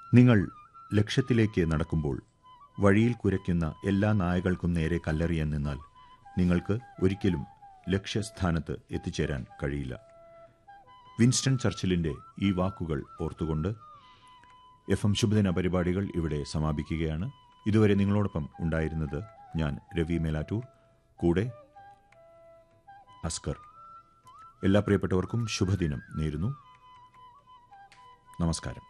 നിങ്ങൾ ലക്ഷ്യത്തിലേക്ക് നടക്കുമ്പോൾ വഴിയിൽ കുരയ്ക്കുന്ന എല്ലാ നായകൾക്കും നേരെ കല്ലെറിയാൻ നിന്നാൽ നിങ്ങൾക്ക് ഒരിക്കലും ലക്ഷ്യസ്ഥാനത്ത് എത്തിച്ചേരാൻ കഴിയില്ല. വിൻസ്റ്റൺ ചർച്ചിലിൻ്റെ ഈ വാക്കുകൾ ഓർത്തുകൊണ്ട് FM ശുഭദിന പരിപാടികൾ ഇവിടെ സമാപിക്കുകയാണ്. ഇതുവരെ നിങ്ങളോടൊപ്പം ഉണ്ടായിരുന്നത് ഞാൻ രവി മേലാറ്റൂർ, കൂടെ അസ്കർ. എല്ലാ പ്രിയപ്പെട്ടവർക്കും ശുഭദിനം നേരുന്നു. നമസ്കാരം.